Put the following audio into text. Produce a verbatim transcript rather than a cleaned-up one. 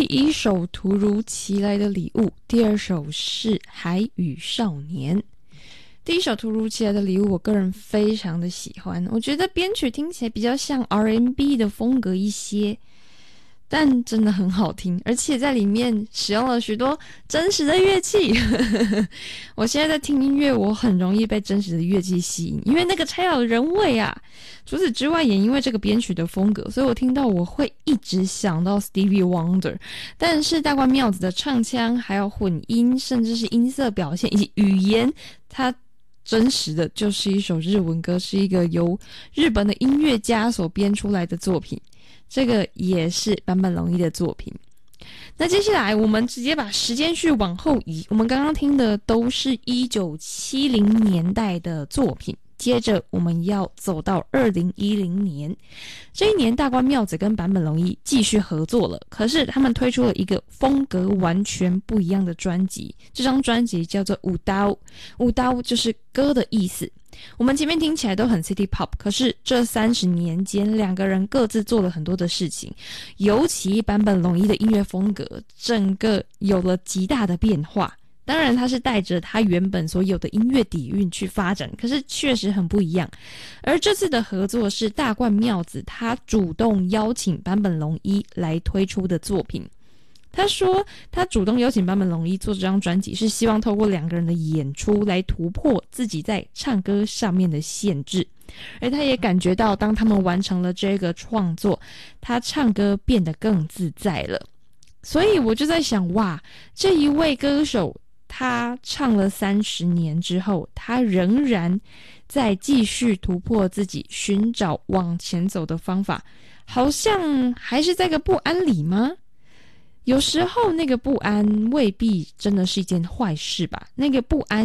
一首突如其来的礼物，第二首是海与少年。第一首突如其来的礼物我个人非常的喜欢，我觉得编曲听起来比较像 R and B 的风格一些，但真的很好听，而且在里面使用了许多真实的乐器我现在在听音乐，我很容易被真实的乐器吸引，因为那个才有人味啊。除此之外，也因为这个编曲的风格，所以我听到我会一直想到 Stevie Wonder。 但是大关妙子的唱腔还有混音，甚至是音色表现以及语言，它真实的就是一首日文歌，是一个由日本的音乐家所编出来的作品，这个也是坂本龙一的作品。那接下来我们直接把时间序往后移，我们刚刚听的都是一九七零年代的作品，接着我们要走到二零一零年。这一年大关妙子跟坂本龙一继续合作了，可是他们推出了一个风格完全不一样的专辑，这张专辑叫做舞刀，舞刀就是歌的意思。我们前面听起来都很 City Pop， 可是这三十年间两个人各自做了很多的事情，尤其坂本龙一的音乐风格整个有了极大的变化。当然他是带着他原本所有的音乐底蕴去发展，可是确实很不一样。而这次的合作是大关妙子他主动邀请坂本龙一来推出的作品。他说他主动邀请坂本龙一做这张专辑，是希望透过两个人的演出来突破自己在唱歌上面的限制，而他也感觉到当他们完成了这个创作，他唱歌变得更自在了。所以我就在想，哇，这一位歌手他唱了三十年之后，他仍然在继续突破自己，寻找往前走的方法，好像还是在个不安里吗？有时候那个不安未必真的是一件坏事吧，那个不安